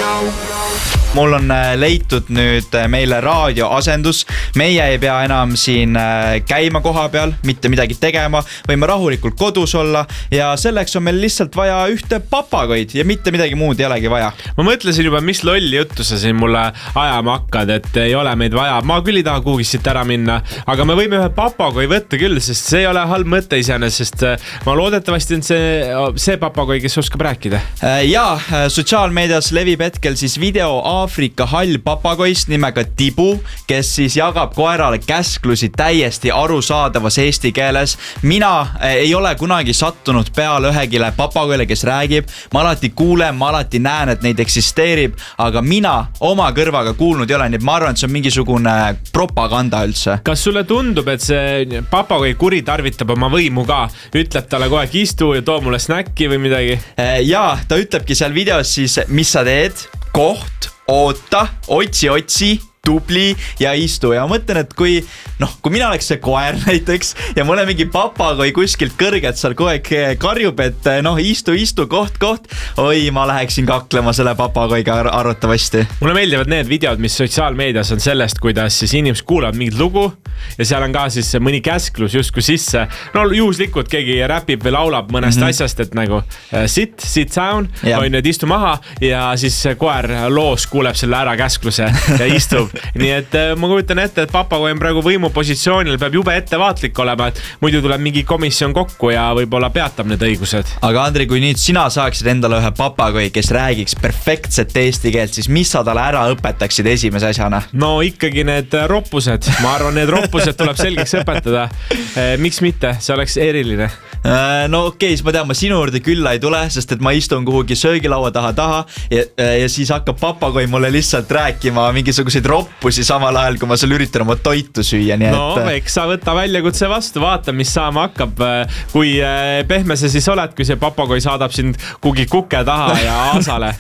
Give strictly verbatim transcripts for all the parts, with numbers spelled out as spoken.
Mul on leitud nüüd meile raadioasendus. Meie ei pea enam siin käima koha peal, mitte midagi tegema, võime rahulikult kodus olla ja selleks on meil lihtsalt vaja ühte papagoid ja mitte midagi muud ei olegi vaja. Ma mõtlesin juba, mis lolli juttu sa siin mulle ajama hakkad, et ei ole meid vaja. Ma küll ei taha kuhugi siit ära minna, aga me võime ühe papagoi võtta küll, sest see ei ole halb mõte iseenes, sest ma loodetavasti on see, see papagoi, kes oskab rääkida. Ja sotsiaalmeedias levib hetkel siis video Aafrika hall papagoist nimega Tibu, kes siis jagab koerale käsklusi täiesti arusaadavas eesti keeles. Mina ei ole kunagi sattunud peale ühegile papagoile, kes räägib. Ma alati kuulen, ma alati näen, et neid eksisteerib, aga mina oma kõrvaga kuulnud ei ole, nii ma arvan, et see on mingisugune propaganda üldse. Kas sulle tundub, et see papagoi kuri tarvitab oma võimu ka? Ütleb talle kogu aeg istu ja too mulle snäkki või midagi? Jaa, ta ütlebki seal videos siis, mis sa teed, koht, oota, otsi, otsi, tubli ja istu. Ja ma mõtlen, et kui, noh, kui mina oleks see koer näiteks ja mul on mingi papagoi kuskilt kõrgelt seal kogu aeg karjub, et noh, istu, istu, koht, koht. Oi, ma läheksin kaklema selle papagoiga arvatavasti. Mulle meeldivad need videod, mis sotsiaalmeedias on sellest, kuidas siis inimesed kuulavad mingit lugu ja seal on ka siis mõni käsklus justkui sisse. No juhuslikult keegi räpib või laulab mõnest mm-hmm. asjast, et nagu sit, sit down, yeah. on nüüd istu maha ja siis koer loos kuuleb selle ära käskluse ja istub. Nii et ma kujutan ette, et papagoi on praegu võimupositsioonil, peab jube ettevaatlik olema, et muidu tuleb mingi komisjon kokku ja võib-olla peatab need õigused. Aga Andri, kui nüüd sina saaksid endale ühe papagoi, kes räägiks perfektset eesti keelt, siis mis sa talle ära õpetaksid esimese asjana? No ikkagi need roppused. Ma arvan, need roppused tuleb selgeks õpetada. Miks mitte? See oleks eriline. No okei, siis ma tean, ma sinu juurde külla ei tule, sest et ma istun kuhugi söögilaua taha taha ja, ja siis hakkab papagoi mulle lihtsalt rääkima mingisuguseid roppusi samal ajal, kui ma seal üritan oma toitu süüa. Nii no, et... eks sa võtta väljakutse vastu, vaata, mis saama hakkab. Kui pehme sa siis oled, kui see papagoi saadab sind kuhugi kuke taha ja aasale?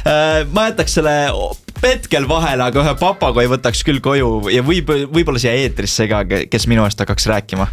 Ma jätaks selle hetkel vahele, aga ühe papagoi võtaks küll koju ja võib, võib-olla siia eetrisse ka, kes minu eest hakkaks rääkima.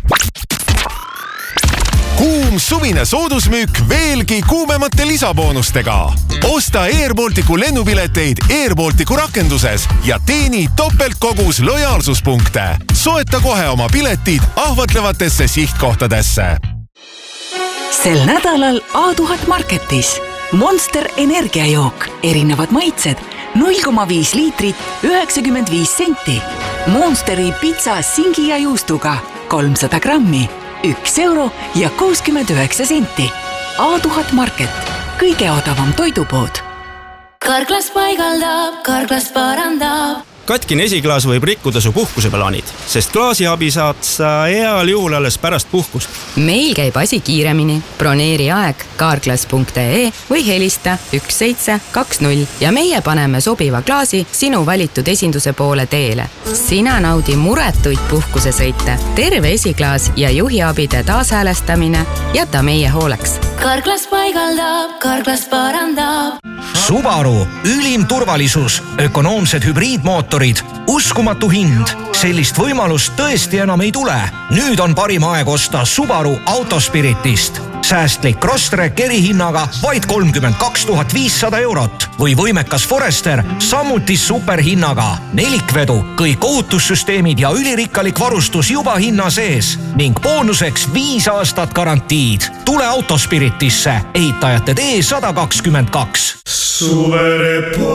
Kuum suvine soodusmüük veelgi kuumemate lisaboonustega. Osta Air Balticu lennupileteid Air Balticu rakenduses ja teeni topeltkogus lojaalsuspunkte. Soeta kohe oma piletid ahvatlevatesse sihtkohtadesse. Sel nädalal A tuhat Marketis Monster energiajook, erinevad maitsed, null koma viis liitrit, üheksakümmend viis senti. Monsteri pizza singi ja juustuga, kolmsada grammi, üks euro ja kuuskümmend üheksa senti. A tuhat Market, kõige odavam toidupood. Karklas paigaldab, Karklas parandab. Katkine esiklaas võib rikkuda su puhkuseplaanid, sest klaasiabi saad sa heal juhul alles pärast puhkust. Meil käib asi kiiremini. Broneeri aeg karklas punkt ee või helista üks seitse kaks null ja meie paneme sobiva klaasi sinu valitud esinduse poole teele. Sina naudi muretuid puhkusesõite, terve esiklaas ja juhiabide taashäälestamine jäta meie hooleks. Karklas paigaldab, Karklas parandab. Subaru, ülim turvalisus, ökonoomsed hübriidmootorid, uskumatu hind. Sellist võimalust tõesti enam ei tule. Nüüd on parim aeg osta Subaru Autospiritist. Säästlik Crosstrek erihinnaga vaid kolmkümmend kaks tuhat viissada eurot või võimekas Forester samuti superhinnaga. Nelikvedu, kõik ohutussüsteemid ja ülirikkalik varustus juba hinna sees ning boonuseks viis aastat garantiid. Tule Autospiritisse, ehitajate tee sada kakskümmend kaks. Suvereporter.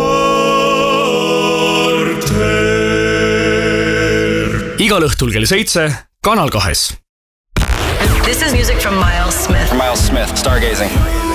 Igal õhtul kell seitse, Kanal kahes. This is music from Miles Smith. Miles Smith, Stargazing.